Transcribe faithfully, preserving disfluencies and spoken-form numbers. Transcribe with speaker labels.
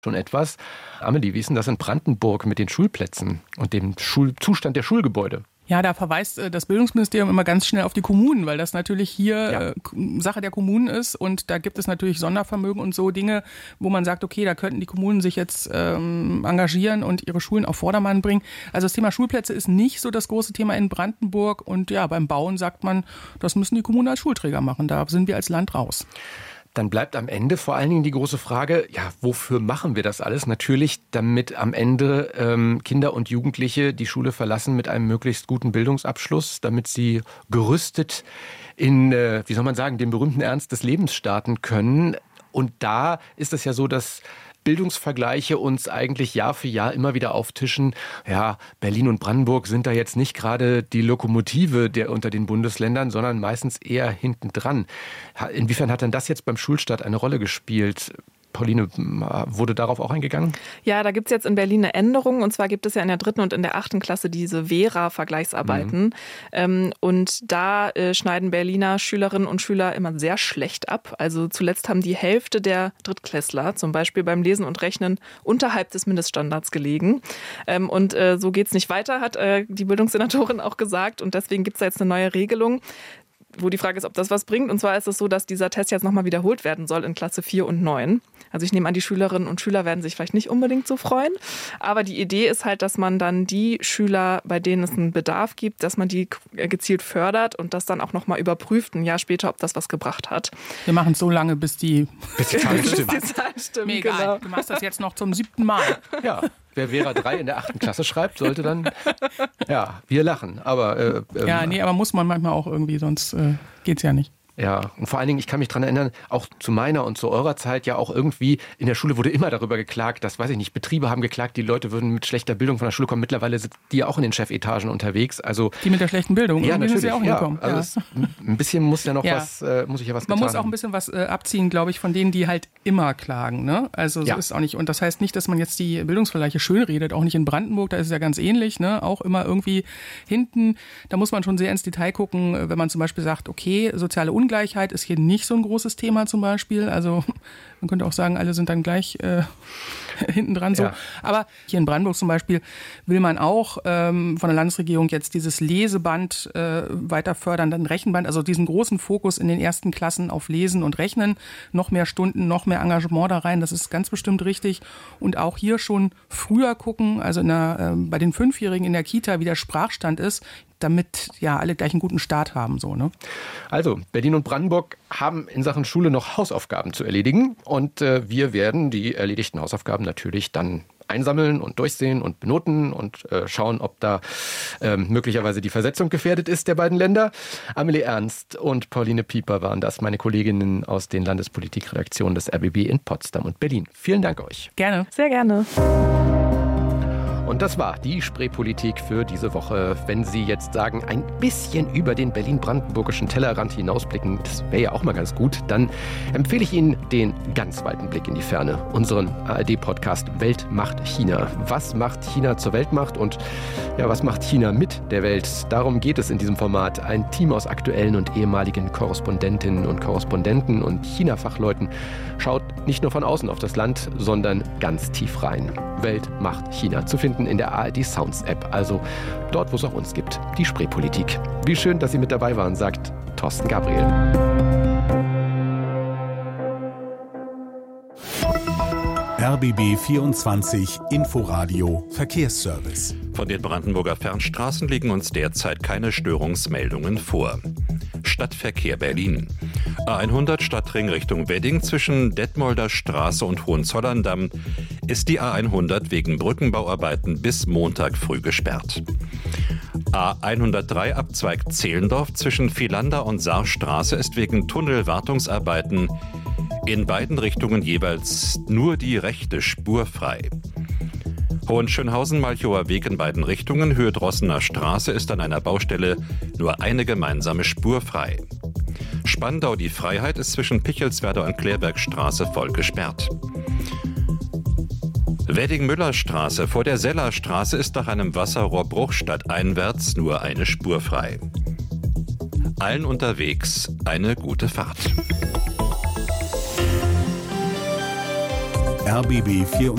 Speaker 1: schon etwas. Amelie, wie ist denn das in Brandenburg mit den Schulplätzen und dem Schul- Zustand der Schulgebäude?
Speaker 2: Ja, da verweist das Bildungsministerium immer ganz schnell auf die Kommunen, weil das natürlich hier
Speaker 1: Ja.
Speaker 2: äh, Sache der Kommunen ist und da gibt es natürlich Sondervermögen und so Dinge, wo man sagt, okay, da könnten die Kommunen sich jetzt ähm, engagieren und ihre Schulen auf Vordermann bringen. Also das Thema Schulplätze ist nicht so das große Thema in Brandenburg und ja, beim Bauen sagt man, das müssen die Kommunen als Schulträger machen, da sind wir als Land raus.
Speaker 1: Dann bleibt am Ende vor allen Dingen die große Frage, ja, wofür machen wir das alles? Natürlich, damit am Ende ähm, Kinder und Jugendliche die Schule verlassen mit einem möglichst guten Bildungsabschluss, damit sie gerüstet in, äh, wie soll man sagen, den berühmten Ernst des Lebens starten können. Und da ist es ja so, dass Bildungsvergleiche uns eigentlich Jahr für Jahr immer wieder auftischen. Ja, Berlin und Brandenburg sind da jetzt nicht gerade die Lokomotive der unter den Bundesländern, sondern meistens eher hinten dran. Inwiefern hat denn das jetzt beim Schulstart eine Rolle gespielt? Pauline, wurde darauf auch eingegangen?
Speaker 3: Ja, da gibt es jetzt in Berlin eine Änderung. Und zwar gibt es ja in der dritten und in der achten Klasse diese Vera-Vergleichsarbeiten. Mhm. Ähm, und da äh, schneiden Berliner Schülerinnen und Schüler immer sehr schlecht ab. Also zuletzt haben die Hälfte der Drittklässler zum Beispiel beim Lesen und Rechnen unterhalb des Mindeststandards gelegen. Ähm, und äh, so geht es nicht weiter, hat äh, die Bildungssenatorin auch gesagt. Und deswegen gibt es da jetzt eine neue Regelung, wo die Frage ist, ob das was bringt. Und zwar ist es so, dass dieser Test jetzt nochmal wiederholt werden soll in Klasse vier und neun. Also ich nehme an, die Schülerinnen und Schüler werden sich vielleicht nicht unbedingt so freuen. Aber die Idee ist halt, dass man dann die Schüler, bei denen es einen Bedarf gibt, dass man die gezielt fördert und das dann auch nochmal überprüft, ein Jahr später, ob das was gebracht hat.
Speaker 2: Wir machen es so lange, bis die,
Speaker 1: bis die Zahlen stimmen.
Speaker 3: Bis die Zahlen stimmen,
Speaker 2: Mir egal,
Speaker 3: genau.
Speaker 2: du machst das jetzt noch zum siebten Mal.
Speaker 1: Ja. Wer Vera drei in der achten Klasse schreibt, sollte dann, ja, wir lachen. Aber, äh, ähm,
Speaker 2: ja, nee, aber muss man manchmal auch irgendwie, sonst äh, geht's ja nicht.
Speaker 1: Ja, und vor allen Dingen, ich kann mich daran erinnern, auch zu meiner und zu eurer Zeit ja auch irgendwie, in der Schule wurde immer darüber geklagt, dass, weiß ich nicht, Betriebe haben geklagt, die Leute würden mit schlechter Bildung von der Schule kommen. Mittlerweile sind die ja auch in den Chefetagen unterwegs. Also,
Speaker 2: die mit der schlechten Bildung,
Speaker 1: ja, natürlich,
Speaker 2: sind sie auch
Speaker 1: ja,
Speaker 2: hingekommen.
Speaker 1: also
Speaker 2: ja.
Speaker 1: es, ein bisschen muss ja noch
Speaker 2: ja.
Speaker 1: was, äh, muss ich ja was
Speaker 2: Man
Speaker 1: getan
Speaker 2: muss auch ein bisschen was äh, abziehen, glaube ich, von denen, die halt immer klagen. Ne? Also so
Speaker 1: ja.
Speaker 2: ist auch nicht. Und das heißt nicht, dass man jetzt die Bildungsvergleiche schön redet, auch nicht in Brandenburg, da ist es ja ganz ähnlich, ne? Auch immer irgendwie hinten, da muss man schon sehr ins Detail gucken, wenn man zum Beispiel sagt, okay, soziale Ungleichheit ist hier nicht so ein großes Thema zum Beispiel. Also man könnte auch sagen, alle sind dann gleich äh, hinten dran so.
Speaker 1: Ja.
Speaker 2: Aber hier in Brandenburg zum Beispiel will man auch ähm, von der Landesregierung jetzt dieses Leseband äh, weiter fördern, dann Rechenband, also diesen großen Fokus in den ersten Klassen auf Lesen und Rechnen, noch mehr Stunden, noch mehr Engagement da rein, das ist ganz bestimmt richtig. Und auch hier schon früher gucken, also in der, äh, bei den Fünfjährigen in der Kita, wie der Sprachstand ist, damit ja alle gleich einen guten Start haben. So, ne?
Speaker 1: Also, Berlin und Brandenburg haben in Sachen Schule noch Hausaufgaben zu erledigen und äh, wir werden die erledigten Hausaufgaben natürlich dann einsammeln und durchsehen und benoten und äh, schauen, ob da äh, möglicherweise die Versetzung gefährdet ist der beiden Länder. Amelie Ernst und Pauline Pieper waren das, meine Kolleginnen aus den Landespolitikredaktionen des R B B in Potsdam und Berlin. Vielen Dank euch.
Speaker 2: Gerne.
Speaker 3: Sehr gerne.
Speaker 1: Und das war die Spreepolitik für diese Woche. Wenn Sie jetzt sagen, ein bisschen über den berlin-brandenburgischen Tellerrand hinausblicken, das wäre ja auch mal ganz gut, dann empfehle ich Ihnen den ganz weiten Blick in die Ferne. Unseren A R D-Podcast Welt macht China. Was macht China zur Weltmacht und ja, was macht China mit der Welt? Darum geht es in diesem Format. Ein Team aus aktuellen und ehemaligen Korrespondentinnen und Korrespondenten und China-Fachleuten schaut nicht nur von außen auf das Land, sondern ganz tief rein. Welt macht China. Zu finden in der A R D Sounds App, also dort, wo es auch uns gibt, die Spreepolitik. Wie schön, dass Sie mit dabei waren, sagt Thorsten Gabriel.
Speaker 4: R B B vierundzwanzig Inforadio Verkehrsservice.
Speaker 5: Von den Brandenburger Fernstraßen liegen uns derzeit keine Störungsmeldungen vor. Stadtverkehr Berlin. A hundert Stadtring Richtung Wedding zwischen Detmolder Straße und Hohenzollern-Damm ist die A hundert wegen Brückenbauarbeiten bis Montag früh gesperrt. A hundertdrei Abzweig Zehlendorf zwischen Vielander und Saarstraße ist wegen Tunnelwartungsarbeiten in beiden Richtungen jeweils nur die rechte Spur frei. Hohenschönhausen-Malchower Weg in beiden Richtungen, Höhe Drossener Straße, ist an einer Baustelle nur eine gemeinsame Spur frei. Spandau die Freiheit ist zwischen Pichelswerder und Klärbergstraße voll gesperrt. Wedding-Müller-Straße vor der Sellerstraße ist nach einem Wasserrohrbruch stadteinwärts nur eine Spur frei. Allen unterwegs eine gute Fahrt.
Speaker 4: R B B vierundzwanzig